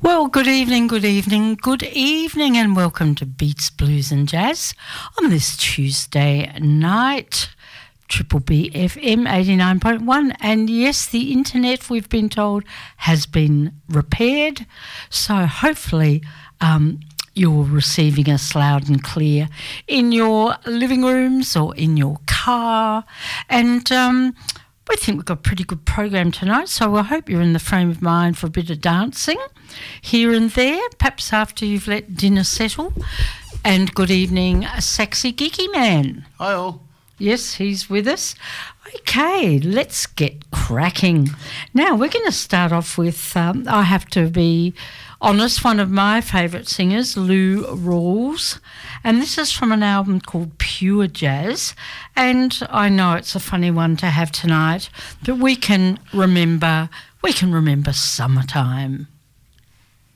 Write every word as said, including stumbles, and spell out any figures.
Well, good evening, good evening, good evening, and welcome to Beats, Blues and Jazz on this Tuesday night. Triple B F M eighty-nine point one, and yes, the internet, we've been told, has been repaired, so hopefully um, you're receiving us loud and clear in your living rooms or in your car, and um, we think we've got a pretty good program tonight, so I hope you're in the frame of mind for a bit of dancing here and there, perhaps after you've let dinner settle. And good evening, Sexy Geeky Man. Hi all. Yes, he's with us. Okay, let's get cracking. Now, we're going to start off with, um, I have to be honest, one of my favourite singers, Lou Rawls. And this is from an album called Pure Jazz. And I know it's a funny one to have tonight, but we can remember, we can remember summertime.